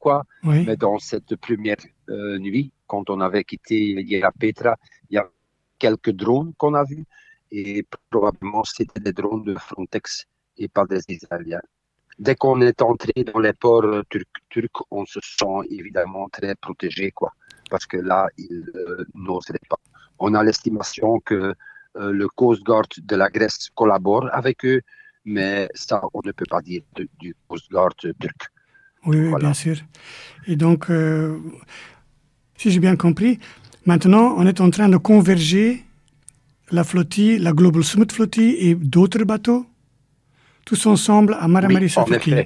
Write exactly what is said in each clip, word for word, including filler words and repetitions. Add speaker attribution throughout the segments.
Speaker 1: quoi.
Speaker 2: Oui,
Speaker 1: Mais dans cette première euh, nuit, quand on avait quitté Yera Petra, il y a quelques drones qu'on a vus et probablement c'était des drones de Frontex et pas des Israéliens. Dès qu'on est entré dans les ports euh, turcs, turcs, on se sent évidemment très protégé, quoi, parce que là, ils euh, n'oseraient pas. On a l'estimation que euh, le Coast Guard de la Grèce collabore avec eux, mais ça, on ne peut pas dire de- du Coast Guard turc.
Speaker 2: oui, oui, bien
Speaker 1: Voilà.
Speaker 2: sûr. Et donc, euh, si j'ai bien compris, maintenant, on est en train de converger la flottille, la Global Summit flottille et d'autres bateaux, tous ensemble à
Speaker 1: Oui,
Speaker 2: Maramari
Speaker 1: en
Speaker 2: Safirkili.
Speaker 1: effet,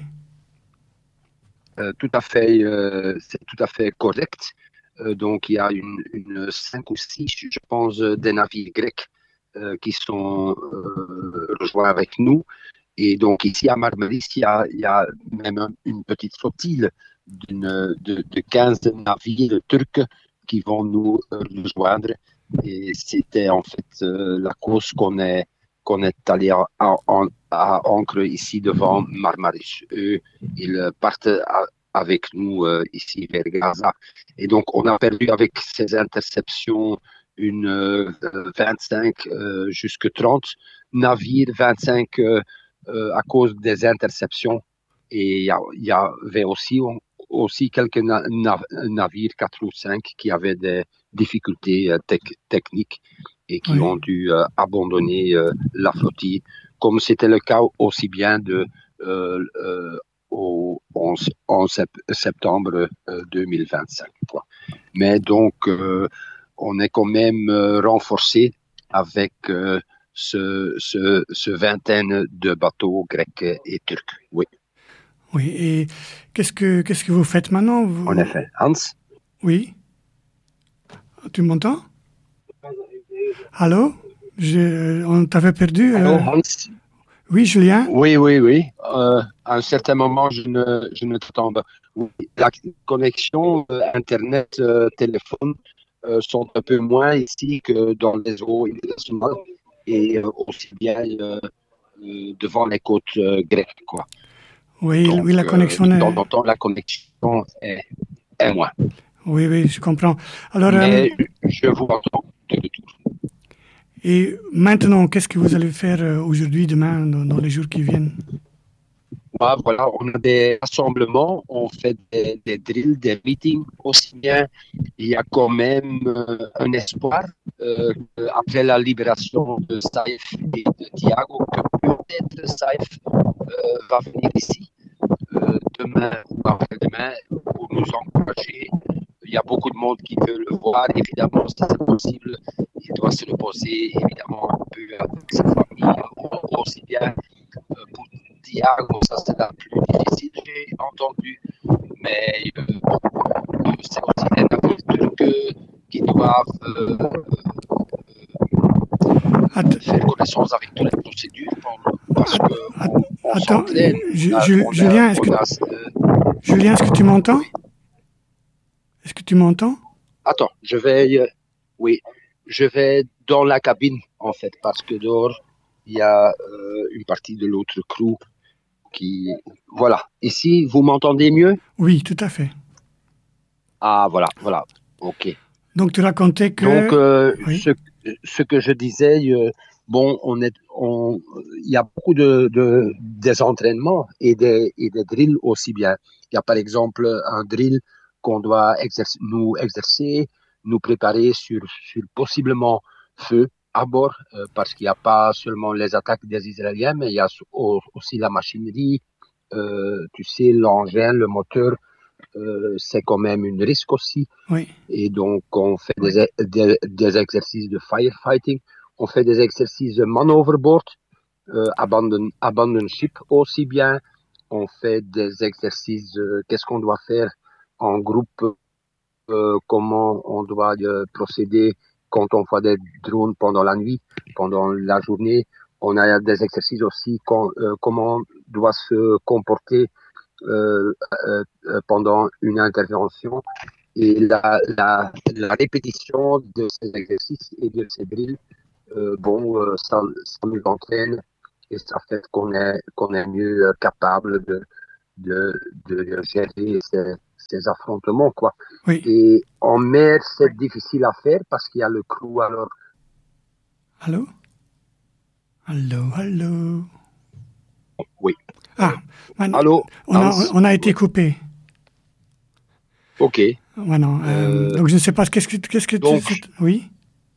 Speaker 1: euh, tout à fait, euh, c'est tout à fait correct. Euh, donc, il y a une, une cinq ou six, je pense, euh, des navires grecs euh, qui sont euh, rejoints avec nous. Et donc, ici à Marmaris, il y a, il y a même un- une petite flottille d'une- de, de quinze navires turcs qui vont nous euh, rejoindre. Et c'était en fait euh, la cause qu'on est, qu'on est allé à, à, à ancre ici devant Marmaris. Eux, ils partent à- avec nous euh, ici vers Gaza. Et donc, on a perdu avec ces interceptions une euh, vingt-cinq euh, jusque trente navires, vingt-cinq euh, euh, à cause des interceptions. Et il y, a- il y avait aussi, aussi quelques na- na- navires, quatre ou cinq, qui avaient des difficultés euh, tec- techniques et qui
Speaker 2: Oui,
Speaker 1: ont dû euh, abandonner euh, la flottille, comme c'était le cas aussi bien de, euh, euh, au onze, onze septembre euh, deux mille vingt-cinq. Quoi. Mais donc, euh, on est quand même euh, renforcé avec euh, ce, ce, ce vingtaine de bateaux grecs et turcs. Oui,
Speaker 2: oui. Et qu'est-ce que, qu'est-ce que vous faites maintenant?
Speaker 1: en
Speaker 2: Vous-
Speaker 1: effet. Hans?
Speaker 2: Oui, tu m'entends? Allô? Je- on t'avait perdu.
Speaker 1: Allô,
Speaker 2: euh.
Speaker 1: Hans?
Speaker 2: Oui, Julien?
Speaker 1: Oui, oui, oui. Euh, à un certain moment, je ne, je ne t'entends pas. Oui, la connexion euh, Internet, euh, téléphone euh, sont un peu moins ici que dans les eaux internationales et euh, aussi bien euh, euh, devant les côtes euh, grecques, quoi.
Speaker 2: Oui,
Speaker 1: Donc,
Speaker 2: oui, la
Speaker 1: euh,
Speaker 2: connexion
Speaker 1: de temps
Speaker 2: est...
Speaker 1: en temps, la connexion est, est moins.
Speaker 2: Oui, oui, je comprends. Alors, euh,
Speaker 1: Mais je vous entends de retour.
Speaker 2: et maintenant, qu'est-ce que vous allez faire euh, aujourd'hui, demain, dans, dans les jours qui viennent?
Speaker 1: Bah, voilà, on a des rassemblements, on fait des, des drills, des meetings aussi bien. Il y a quand même euh, un espoir euh, après la libération de Saïf et de Thiago que peut-être Saïf euh, va venir ici euh, demain ou après-demain pour nous encourager. Il y a beaucoup de monde qui veut le voir. Évidemment, si c'est possible, il doit se reposer évidemment un peu avec sa famille, aussi bien euh, pour Thiago, ça c'est la plus difficile, j'ai entendu. Mais euh, euh, c'est aussi des navires turcs qui doivent euh,
Speaker 2: Att-
Speaker 1: faire connaissance avec toutes les procédures parce
Speaker 2: att- att-
Speaker 1: qu'on on
Speaker 2: attends,
Speaker 1: s'entraîne. On
Speaker 2: Ju-
Speaker 1: a,
Speaker 2: Ju-
Speaker 1: on a,
Speaker 2: Julien, est-ce que,
Speaker 1: on a euh,
Speaker 2: Julien, est-ce que tu m'entends?
Speaker 1: oui.
Speaker 2: Est-ce que tu m'entends?
Speaker 1: Attends, je vais, euh, oui, je vais dans la cabine en fait parce que dehors il y a euh, une partie de l'autre crew qui, voilà. Ici, vous m'entendez mieux?
Speaker 2: Oui, tout à fait.
Speaker 1: Ah, voilà, voilà. Ok.
Speaker 2: Donc, tu racontais
Speaker 1: Donc,
Speaker 2: que...
Speaker 1: euh,
Speaker 2: Oui,
Speaker 1: ce, ce que je disais, euh, bon, on est, on, il y a beaucoup de, de des entraînements et des, et des drills aussi bien. Il y a par exemple un drill qu'on doit exercer, nous exercer, nous préparer sur, sur possiblement feu à bord, euh, parce qu'il n'y a pas seulement les attaques des Israéliens, mais il y a aussi la machinerie, euh, tu sais, l'engin, le moteur, euh, c'est quand même un risque aussi.
Speaker 2: oui.
Speaker 1: Et donc, on fait des, des, des exercices de firefighting, on fait des exercices de man overboard, euh, abandon, abandon ship aussi bien. On fait des exercices, euh, qu'est-ce qu'on doit faire en groupe, euh, comment on doit euh, procéder quand on voit des drones pendant la nuit, pendant la journée. On a des exercices aussi, quand, euh, comment on doit se comporter euh, euh, pendant une intervention. Et la, la, la répétition de ces exercices et de ces drills, euh, bon, euh, ça, ça nous entraîne et ça fait qu'on est, qu'on est mieux capable de, de, de gérer ces, ces affrontements, quoi.
Speaker 2: Oui.
Speaker 1: Et en mer, c'est difficile à faire parce qu'il y a le crew, alors.
Speaker 2: Allô? Allô, allô?
Speaker 1: Oui.
Speaker 2: Ah, man-
Speaker 1: Allô,
Speaker 2: on a,
Speaker 1: Hans?
Speaker 2: on a été coupé.
Speaker 1: Ok.
Speaker 2: Voilà. Euh,
Speaker 1: Euh,
Speaker 2: donc, je ne sais pas, qu'est-ce que, qu'est-ce que tu...
Speaker 1: donc,
Speaker 2: c'est- Oui?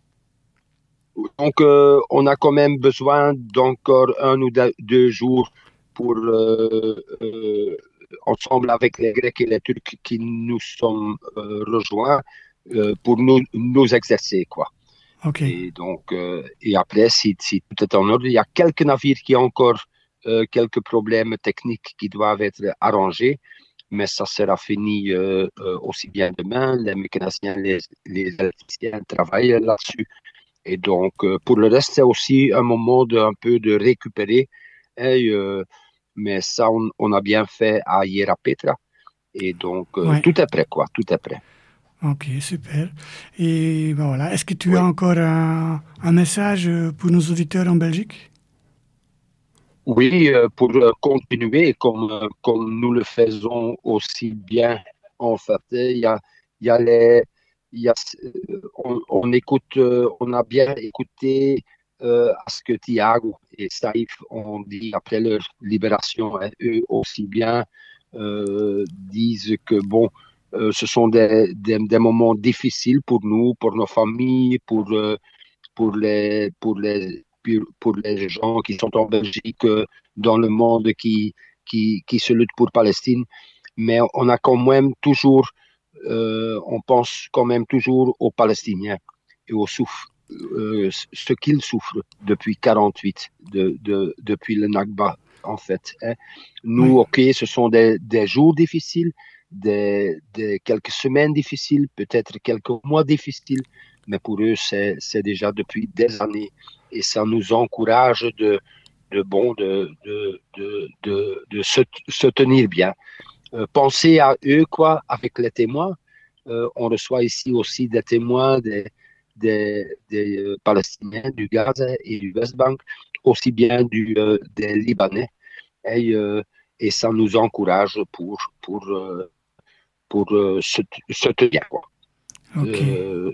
Speaker 1: donc euh, on a quand même besoin d'encore un ou deux deux jours pour, euh, euh, ensemble avec les Grecs et les Turcs qui nous sont euh, rejoints, euh, pour nous, nous exercer, quoi.
Speaker 2: Ok.
Speaker 1: Et donc, euh, et après, si, si tout est en ordre, il y a quelques navires qui ont encore euh, quelques problèmes techniques qui doivent être arrangés, mais ça sera fini euh, euh, aussi bien demain. Les mécaniciens, les, les électriciens travaillent là-dessus. Et donc, euh, pour le reste, c'est aussi un moment de un peu de récupérer. Et, euh, mais ça, on, on a bien fait à Hierapetra. Et donc, euh,
Speaker 2: Ouais.
Speaker 1: tout est prêt, quoi. Tout est prêt.
Speaker 2: Ok, super. Et ben voilà, est-ce que tu as
Speaker 1: Oui.
Speaker 2: encore un, un message pour nos auditeurs en Belgique?
Speaker 1: Oui, euh, pour euh, continuer comme, euh, comme nous le faisons aussi bien, en fait, il y a, il y a les, il y a, euh, on, on écoute, euh, on a bien écouté euh, à ce que Thiago et Saïf ont dit après leur libération, hein. Eux aussi bien euh, disent que bon, euh, ce sont des, des, des moments difficiles pour nous, pour nos familles, pour, euh, pour les, pour les, pour les gens qui sont en Belgique, euh, dans le monde, qui, qui, qui se luttent pour Palestine. Mais on a quand même toujours, euh, on pense quand même toujours aux Palestiniens et aux souffres, euh, ce qu'ils souffrent depuis quarante-huit, de, de, depuis le Nakba, en fait, hein. Nous,
Speaker 2: Oui.
Speaker 1: ok, ce sont des, des jours difficiles, des, des quelques semaines difficiles, peut-être quelques mois difficiles, mais pour eux, c'est, c'est déjà depuis des années. Et ça nous encourage de, de bon, de, de, de, de, de se, se tenir bien. Euh, penser à eux, quoi, avec les témoins. Euh, on reçoit ici aussi des témoins des, des, des euh, Palestiniens du Gaza et du West-Bank, aussi bien du, euh, des Libanais. Et, euh, et ça nous encourage pour, pour, euh, pour euh, se, se tenir, quoi.
Speaker 2: Ok.
Speaker 1: Euh,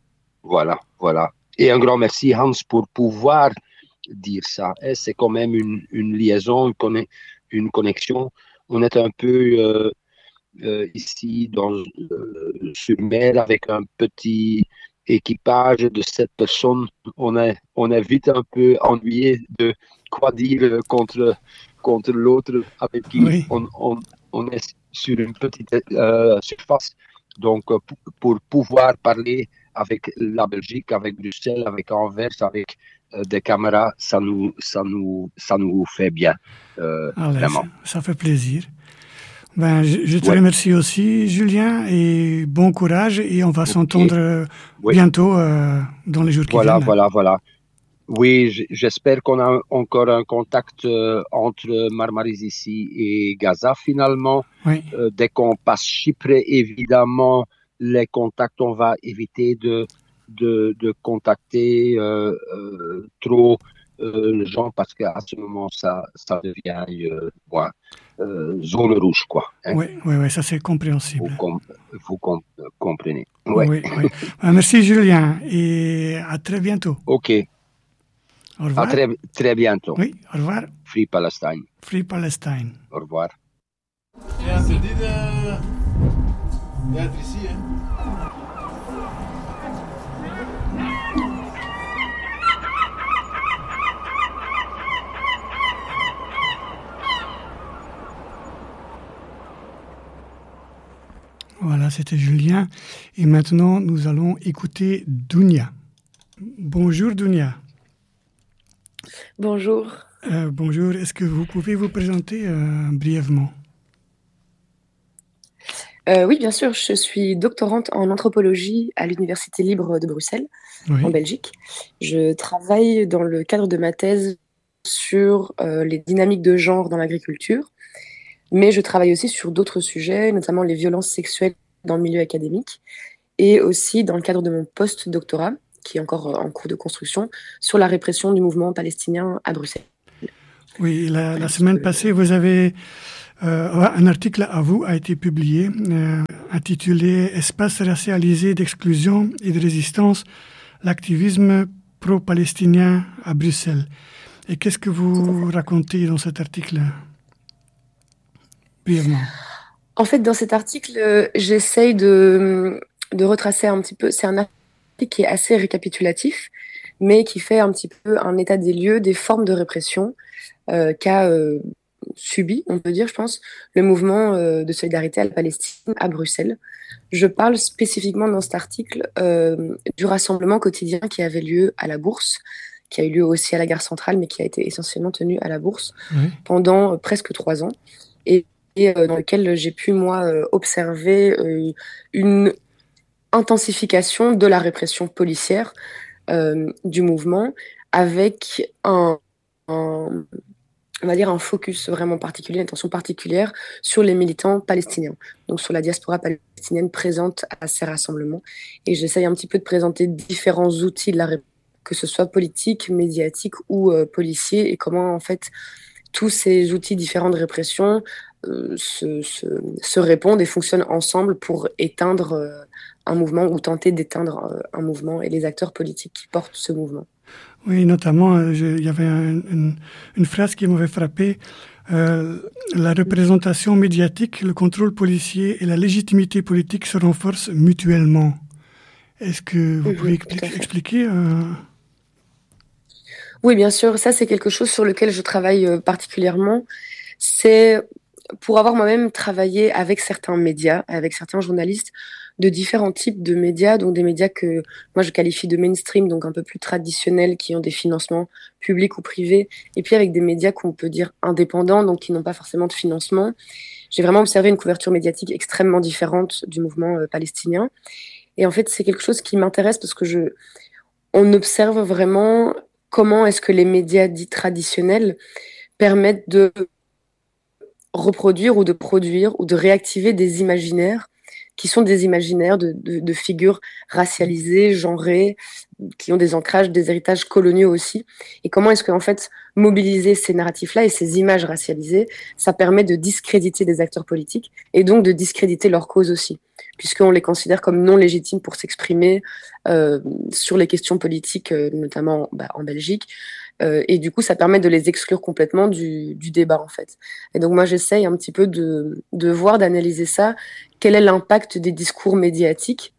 Speaker 1: voilà, voilà. Et un grand merci, Hans, pour pouvoir dire ça. Et c'est quand même une, une liaison, une, conne- une connexion. On est un peu euh, euh, ici dans, euh, sur mer avec un petit équipage de sept personnes. On est, on est vite un peu ennuyé de quoi dire contre, contre l'autre avec qui
Speaker 2: Oui.
Speaker 1: on, on, on est sur une petite euh, surface. Donc, euh, pour, pour pouvoir parler avec la Belgique, avec Bruxelles, avec Anvers, avec euh, des caméras, ça nous, ça nous, ça nous fait bien, euh,
Speaker 2: Allez, ça,
Speaker 1: vraiment.
Speaker 2: ça fait plaisir. Ben, je, je te
Speaker 1: Ouais,
Speaker 2: remercie aussi, Julien, et bon courage. Et on va
Speaker 1: ok.
Speaker 2: s'entendre euh,
Speaker 1: Oui,
Speaker 2: bientôt euh, dans les jours qui
Speaker 1: voilà,
Speaker 2: viennent.
Speaker 1: voilà, voilà. Oui, j- j'espère qu'on a encore un contact euh, entre Marmaris ici et Gaza finalement.
Speaker 2: Oui.
Speaker 1: Euh, dès qu'on passe Chypre, évidemment, les contacts, on va éviter de, de, de contacter euh, euh, trop euh, les gens parce qu'à ce moment, ça, ça devient euh, ouais, euh, zone rouge, quoi, hein.
Speaker 2: Oui, oui, oui, ça c'est
Speaker 1: Vous,
Speaker 2: compréhensible.
Speaker 1: com- vous com- comprenez. Ouais,
Speaker 2: Oui, oui. Ben, merci, Julien, et à très bientôt.
Speaker 1: ok.
Speaker 2: Au
Speaker 1: À
Speaker 2: revoir.
Speaker 1: très, très bientôt.
Speaker 2: Oui, au revoir.
Speaker 1: Free Palestine.
Speaker 2: Free Palestine.
Speaker 1: Au revoir.
Speaker 3: C'est interdit de- d'être ici, hein.
Speaker 2: Voilà, c'était Julien. Et maintenant, nous allons écouter Dounia. Bonjour, Dounia.
Speaker 4: Bonjour.
Speaker 2: Euh, bonjour, est-ce que vous pouvez vous présenter euh, brièvement?
Speaker 4: Euh, oui, bien sûr, je suis doctorante en anthropologie à l'Université libre de Bruxelles, en
Speaker 2: Oui,
Speaker 4: Belgique. Je travaille dans le cadre de ma thèse sur euh, les dynamiques de genre dans l'agriculture, mais je travaille aussi sur d'autres sujets, notamment les violences sexuelles dans le milieu académique, et aussi dans le cadre de mon post-doctorat, qui est encore euh, en cours de construction, sur la répression du mouvement palestinien à Bruxelles.
Speaker 2: oui. La,
Speaker 4: Voilà
Speaker 2: la
Speaker 4: un petit
Speaker 2: semaine
Speaker 4: peu
Speaker 2: passée,
Speaker 4: le...
Speaker 2: vous avez, Euh, un article à vous a été publié euh, intitulé « Espace racialisé d'exclusion et de résistance, l'activisme pro-palestinien à Bruxelles ». Et qu'est-ce que vous racontez dans cet article, brièvement?
Speaker 4: En fait, dans cet article, euh, j'essaye de, de retracer un petit peu, c'est un article qui est assez récapitulatif, mais qui fait un petit peu un état des lieux des formes de répression euh, qu'a euh, subi, on peut dire, je pense, le mouvement euh, de solidarité à la Palestine à Bruxelles. Je parle spécifiquement dans cet article euh, du rassemblement quotidien qui avait lieu à la Bourse, qui a eu lieu aussi à la gare centrale, mais qui a été essentiellement tenu à la Bourse
Speaker 2: Oui.
Speaker 4: pendant euh, presque trois ans, et, et euh, dans lequel j'ai pu, moi, euh, observer euh, une intensification de la répression policière euh, du mouvement, avec un, un, on va dire un focus vraiment particulier, une attention particulière sur les militants palestiniens, donc sur la diaspora palestinienne présente à ces rassemblements. Et j'essaye un petit peu de présenter différents outils de la répression, que ce soit politique, médiatique ou euh, policier, et comment en fait tous ces outils différents de répression euh, se, se, se répondent et fonctionnent ensemble pour éteindre euh, un mouvement ou tenter d'éteindre euh, un mouvement et les acteurs politiques qui portent ce mouvement.
Speaker 2: Oui, notamment, je, il y avait un, une, une phrase qui m'avait frappé. Euh, la représentation médiatique, le contrôle policier et la légitimité politique se renforcent mutuellement. Est-ce que vous
Speaker 4: Mmh,
Speaker 2: pouvez expli- expliquer euh...
Speaker 4: Oui, bien sûr. Ça, c'est quelque chose sur lequel je travaille euh, particulièrement. C'est pour avoir moi-même travaillé avec certains médias, avec certains journalistes de différents types de médias, donc des médias que moi je qualifie de mainstream, donc un peu plus traditionnels, qui ont des financements publics ou privés, et puis avec des médias qu'on peut dire indépendants, donc qui n'ont pas forcément de financement. J'ai vraiment observé une couverture médiatique extrêmement différente du mouvement euh, palestinien. Et en fait, c'est quelque chose qui m'intéresse parce que je, on observe vraiment comment est-ce que les médias dits traditionnels permettent de reproduire ou de produire ou de réactiver des imaginaires qui sont des imaginaires de, de, de figures racialisées, genrées, qui ont des ancrages, des héritages coloniaux aussi. Et comment est-ce qu'en fait, mobiliser ces narratifs-là et ces images racialisées, ça permet de discréditer des acteurs politiques et donc de discréditer leur cause aussi, puisqu'on les considère comme non légitimes pour s'exprimer euh, sur les questions politiques, euh, notamment bah, en Belgique. Euh, et du coup, ça permet de les exclure complètement du, du débat, en fait. Et donc, moi, j'essaye un petit peu de, de voir, d'analyser ça. Quel est l'impact des discours médiatiques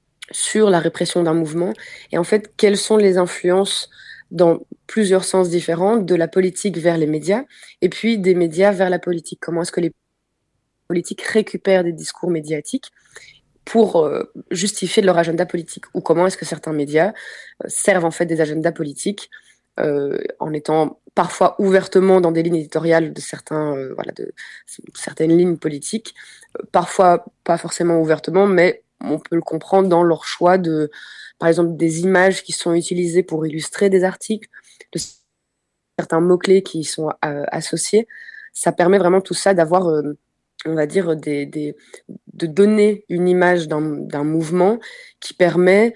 Speaker 4: sur la répression d'un mouvement? Et en fait, quelles sont les influences dans plusieurs sens différents de la politique vers les médias et puis des médias vers la politique? Comment est-ce que les politiques récupèrent des discours médiatiques pour euh, justifier leur agenda politique? Ou comment est-ce que certains médias euh, servent en fait des agendas politiques Euh, en étant parfois ouvertement dans des lignes éditoriales de, certains, euh, voilà, de, de certaines lignes politiques, euh, parfois pas forcément ouvertement, mais on peut le comprendre dans leur choix de, par exemple, des images qui sont utilisées pour illustrer des articles, de certains mots-clés qui y sont euh, associés. Ça permet vraiment tout ça d'avoir, euh, on va dire, des, des, de donner une image d'un, d'un mouvement qui permet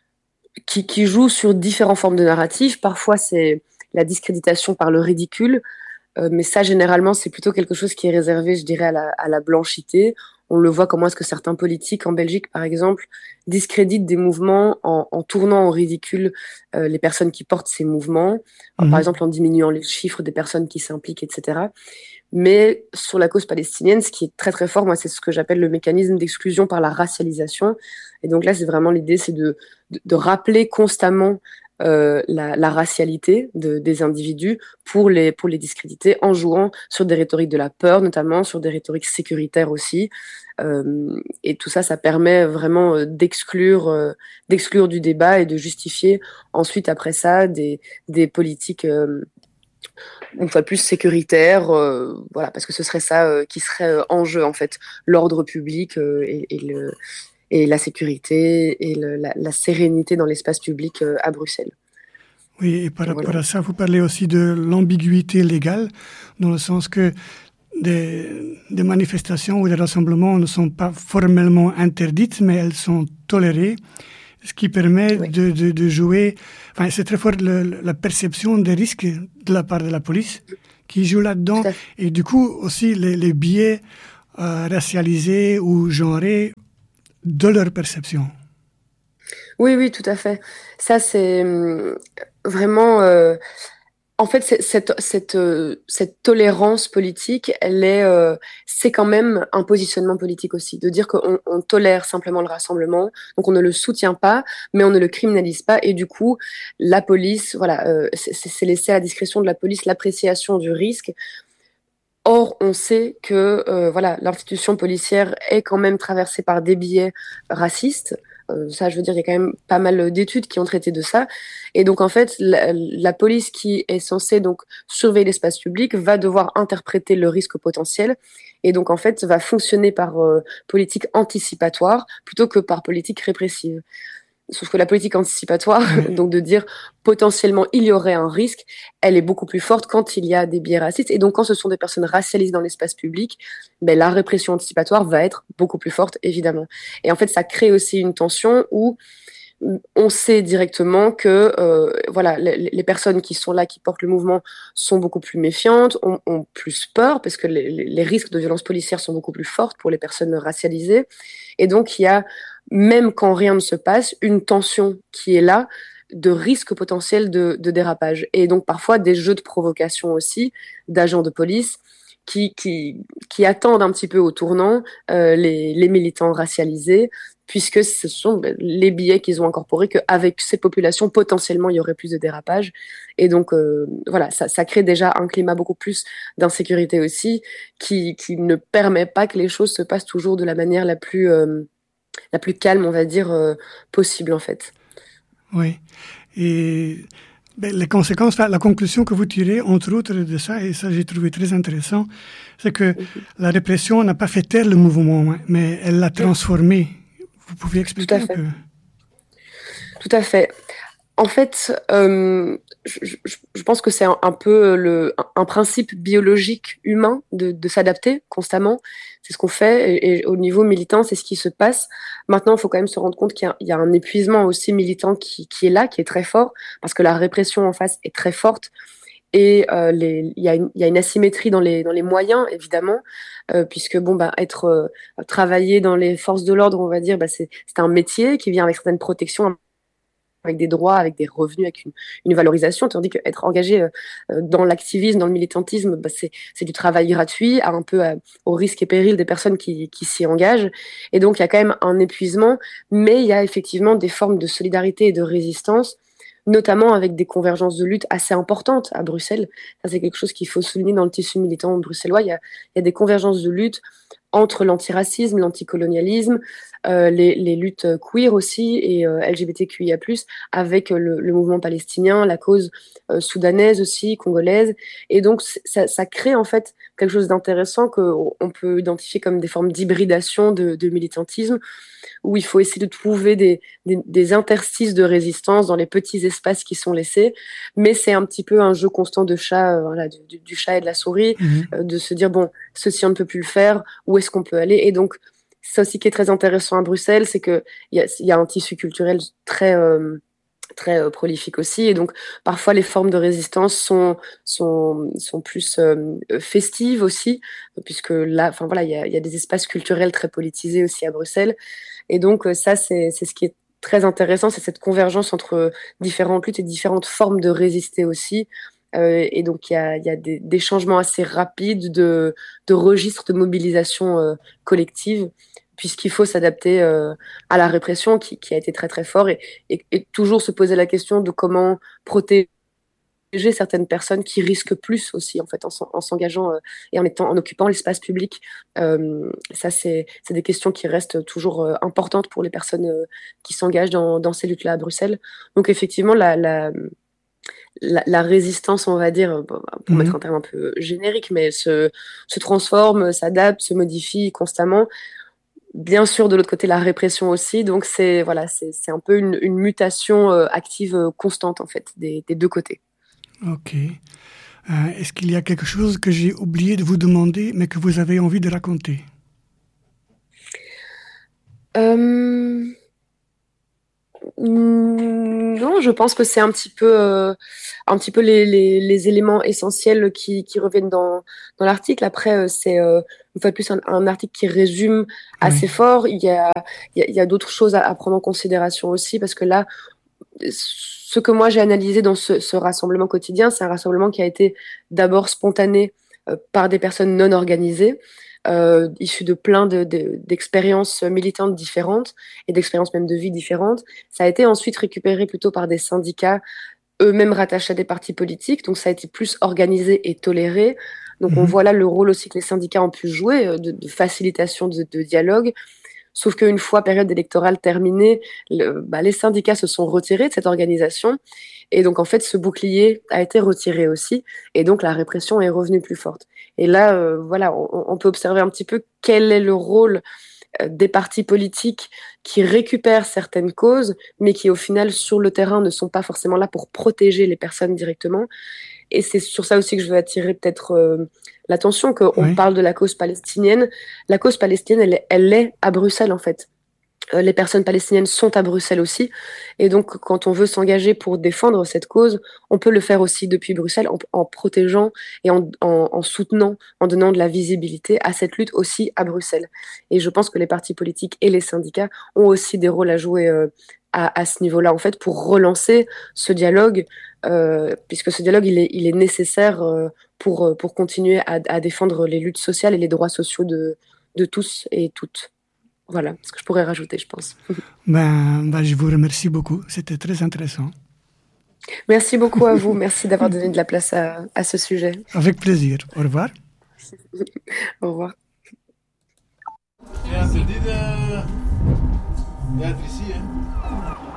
Speaker 4: Qui, qui joue sur différentes formes de narratifs. Parfois, c'est la discréditation par le ridicule, euh, mais ça, généralement, c'est plutôt quelque chose qui est réservé, je dirais, à la, à la blanchité. On le voit comment est-ce que certains politiques, en Belgique, par exemple, discréditent des mouvements en, en tournant au ridicule euh, les personnes qui portent ces mouvements, mmh. par exemple en diminuant les chiffres des personnes qui s'impliquent, et cetera. Mais sur la cause palestinienne, ce qui est très très fort, moi, c'est ce que j'appelle le mécanisme d'exclusion par la racialisation. Et donc là, c'est vraiment l'idée, c'est de, de, de rappeler constamment euh, la, la racialité de, des individus pour les, pour les discréditer en jouant sur des rhétoriques de la peur, notamment sur des rhétoriques sécuritaires aussi. Euh, et tout ça, ça permet vraiment d'exclure, euh, d'exclure du débat et de justifier ensuite, après ça, des, des politiques euh, une fois plus sécuritaires, euh, voilà, parce que ce serait ça euh, qui serait euh, en jeu, en fait, l'ordre public euh, et, et, le, et la sécurité et le, la, la sérénité dans l'espace public euh, à Bruxelles.
Speaker 2: Oui, et par rapport voilà. à ça, vous parlez aussi de l'ambiguïté légale, dans le sens que des, des manifestations ou des rassemblements ne sont pas formellement interdites, mais elles sont tolérées, ce qui permet oui. de, de, de jouer... Enfin, c'est très fort le, la perception des risques de la part de la police, qui jouent là-dedans. Et du coup, aussi, les, les biais euh, racialisés ou genrés de leur perception.
Speaker 4: Oui, oui, tout à fait. Ça, c'est hum, vraiment... Euh, en fait, c'est- cette, cette, euh, cette tolérance politique, elle est, euh, c'est quand même un positionnement politique aussi, de dire qu'on on tolère simplement le rassemblement, donc on ne le soutient pas, mais on ne le criminalise pas, et du coup, la police, voilà, euh, c'est c'est laissé à la discrétion de la police l'appréciation du risque. Or, on sait que euh, voilà, l'institution policière est quand même traversée par des biais racistes. Euh, ça, je veux dire, il y a quand même pas mal d'études qui ont traité de ça. Et donc, en fait, la, la police qui est censée donc surveiller l'espace public va devoir interpréter le risque potentiel. Et donc, en fait, va fonctionner par euh, politique anticipatoire plutôt que par politique répressive. Sauf que la politique anticipatoire,
Speaker 2: Ouais.
Speaker 4: donc de dire potentiellement il y aurait un risque, elle est beaucoup plus forte quand il y a des biais racistes. Et donc quand ce sont des personnes racialisées dans l'espace public, ben, la répression anticipatoire va être beaucoup plus forte, évidemment. Et en fait, ça crée aussi une tension où on sait directement que euh, voilà, les, les personnes qui sont là, qui portent le mouvement, sont beaucoup plus méfiantes, ont, ont plus peur, parce que les, les risques de violence policière sont beaucoup plus forts pour les personnes racialisées. Et donc, il y a, même quand rien ne se passe, une tension qui est là, de risque potentiel de, de dérapage. Et donc, parfois, des jeux de provocation aussi, d'agents de police, qui, qui, qui attendent un petit peu au tournant euh, les, les militants racialisés, puisque ce sont les biais qu'ils ont incorporés, qu'avec ces populations, potentiellement, il y aurait plus de dérapage. Et donc, euh, voilà, ça, ça crée déjà un climat beaucoup plus d'insécurité aussi, qui, qui ne permet pas que les choses se passent toujours de la manière la plus, euh, la plus calme, on va dire, euh, possible, en fait.
Speaker 2: Oui. Et ben, les conséquences, la, la conclusion que vous tirez, entre autres de ça, et ça j'ai trouvé très intéressant, c'est que mm-hmm. la répression n'a pas fait taire le mouvement, mais elle l'a transformé. Vous pouvez expliquer un peu?
Speaker 4: Tout à fait. En fait, euh, je, je, je pense que c'est un, un peu le, un principe biologique humain de, de s'adapter constamment. C'est ce qu'on fait. Et, et au niveau militant, c'est ce qui se passe. Maintenant, il faut quand même se rendre compte qu'il y a, il y a un épuisement aussi militant qui, qui est là, qui est très fort, parce que la répression en face est très forte. Et euh, les, il y a une, il y a une asymétrie dans les dans les moyens, évidemment, euh, puisque bon bah être euh, travailler dans les forces de l'ordre, on va dire, bah c'est c'est un métier qui vient avec certaines protections, avec des droits, avec des revenus, avec une, une valorisation, tandis qu'être engagé euh, dans l'activisme, dans le militantisme, bah c'est c'est du travail gratuit, à un peu à, au risque et péril des personnes qui qui s'y engagent. Et donc il y a quand même un épuisement, mais il y a effectivement des formes de solidarité et de résistance, notamment avec des convergences de lutte assez importantes à Bruxelles. Ça, c'est quelque chose qu'il faut souligner dans le tissu militant bruxellois. Il y a, il y a des convergences de lutte entre l'antiracisme, l'anticolonialisme, euh, les, les luttes queer aussi et euh, L G B T Q I A plus, avec le, le mouvement palestinien, la cause euh, soudanaise aussi, congolaise. Et donc, ça, ça crée en fait quelque chose d'intéressant qu'on peut identifier comme des formes d'hybridation de, de militantisme, où il faut essayer de trouver des, des, des interstices de résistance dans les petits espaces qui sont laissés. Mais c'est un petit peu un jeu constant de chat, euh, voilà, du, du chat et de la souris, mmh. euh, de se dire, bon, ceci on ne peut plus le faire, où est-ce qu'on peut aller? Et donc, ça aussi qui est très intéressant à Bruxelles, c'est qu'il y a, y a un tissu culturel très... Euh, très euh, prolifique aussi, et donc parfois les formes de résistance sont sont sont plus euh, festives aussi, puisque là, enfin voilà, il y a il y a des espaces culturels très politisés aussi à Bruxelles, et donc ça c'est c'est ce qui est très intéressant, c'est cette convergence entre différentes luttes et différentes formes de résister aussi. Euh, et donc il y a il y a des, des changements assez rapides de de registres de mobilisation euh, collective, puisqu'il faut s'adapter euh, à la répression qui, qui a été très très fort, et, et, et toujours se poser la question de comment protéger certaines personnes qui risquent plus aussi en fait en, en s'engageant euh, et en étant en occupant l'espace public. Euh, ça c'est c'est des questions qui restent toujours euh, importantes pour les personnes euh, qui s'engagent dans dans ces luttes-là à Bruxelles. Donc effectivement la la La, la résistance, on va dire, pour mmh. mettre un terme un peu générique, mais se, se transforme, s'adapte, se modifie constamment. Bien sûr, de l'autre côté, la répression aussi. Donc, c'est voilà, c'est, c'est un peu une, une mutation euh, active euh, constante, en fait, des, des deux côtés.
Speaker 2: Ok. Euh, est-ce qu'il y a quelque chose que j'ai oublié de vous demander, mais que vous avez envie de raconter?
Speaker 4: euh... Non, je pense que c'est un petit peu, euh, un petit peu les, les, les éléments essentiels qui, qui reviennent dans, dans l'article. Après, euh, c'est euh, une fois de plus un, un article qui résume assez
Speaker 2: Oui.
Speaker 4: fort. Il y a, il y a, il y a d'autres choses à, à prendre en considération aussi, parce que là, ce que moi j'ai analysé dans ce, ce rassemblement quotidien, c'est un rassemblement qui a été d'abord spontané euh, par des personnes non organisées, euh, issues de plein de, de, d'expériences militantes différentes et d'expériences même de vie différentes. Ça a été ensuite récupéré plutôt par des syndicats eux-mêmes rattachés à des partis politiques, donc ça a été plus organisé et toléré. Donc on
Speaker 2: Mhm.
Speaker 4: voit là le rôle aussi que les syndicats ont pu jouer euh, de, de facilitation de, de dialogue. Sauf qu'une fois période électorale terminée, le, bah, les syndicats se sont retirés de cette organisation. Et donc, en fait, ce bouclier a été retiré aussi. Et donc, la répression est revenue plus forte. Et là, euh, voilà, on, on peut observer un petit peu quel est le rôle euh, des partis politiques qui récupèrent certaines causes, mais qui, au final, sur le terrain, ne sont pas forcément là pour protéger les personnes directement. Et c'est sur ça aussi que je veux attirer peut-être euh, l'attention, qu'on
Speaker 2: Oui.
Speaker 4: parle de la cause palestinienne. La cause palestinienne, elle, est- elle est à Bruxelles, en fait. Euh, les personnes palestiniennes sont à Bruxelles aussi. Et donc, quand on veut s'engager pour défendre cette cause, on peut le faire aussi depuis Bruxelles en, en protégeant et en, en, en soutenant, en donnant de la visibilité à cette lutte aussi à Bruxelles. Et je pense que les partis politiques et les syndicats ont aussi des rôles à jouer euh, à, à ce niveau-là, en fait, pour relancer ce dialogue, euh, puisque ce dialogue, il est, il est nécessaire euh, pour, pour continuer à, à défendre les luttes sociales et les droits sociaux de, de tous et toutes. Voilà ce que je pourrais rajouter, je pense.
Speaker 2: Ben, ben, je vous remercie beaucoup. C'était très intéressant.
Speaker 4: Merci beaucoup à vous. Merci d'avoir donné de la place à, à ce sujet.
Speaker 2: Avec plaisir. Au revoir.
Speaker 4: Au revoir.
Speaker 3: Ja, c'est dit de... Ja, ici, hein.